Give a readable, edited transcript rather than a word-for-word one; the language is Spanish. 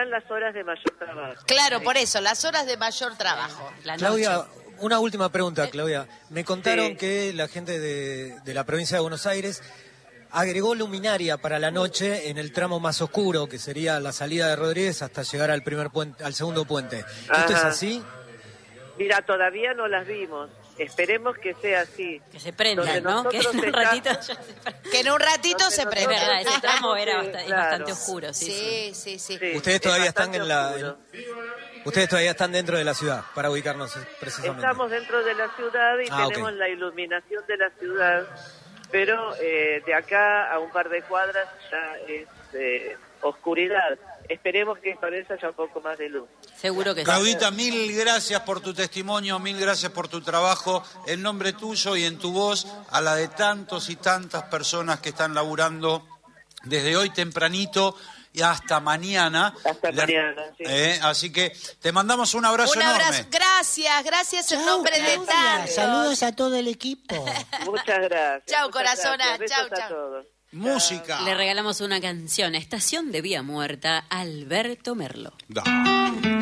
serán las horas de mayor trabajo. Claro, por eso, las horas de mayor trabajo. La Claudia, noche. una última pregunta, Claudia. Me contaron que la gente de la provincia de Buenos Aires agregó luminaria para la noche en el tramo más oscuro, que sería la salida de Rodríguez hasta llegar al primer puente, al segundo puente. ¿Esto es así? Mira, todavía no las vimos. Esperemos que sea así. Que se prendan, ¿no? Que en un ratito ya se prenda. Que en un ratito se prende. Es verdad, ese tramo era Sí, es claro. bastante oscuro, sí. Sí. Sí, Ustedes todavía es están bastante ustedes todavía están dentro de la ciudad, para ubicarnos precisamente. Estamos dentro de la ciudad y tenemos la iluminación de la ciudad, pero de acá a un par de cuadras ya es oscuridad. Esperemos que con eso haya un poco más de luz. Seguro que sí. Claudita, mil gracias por tu testimonio, mil gracias por tu trabajo, en nombre tuyo y en tu voz, a la de tantos y tantas personas que están laburando desde hoy tempranito y hasta mañana. Hasta mañana, sí. Así que te mandamos un abrazo enorme. Gracias en nombre de tantos. Saludos a todo el equipo. Muchas gracias. Chau, muchas corazona. gracias. Chau, Besos chau. a todos. Música. Le regalamos una canción, Estación de Vía Muerta, Alberto Merlo. Da.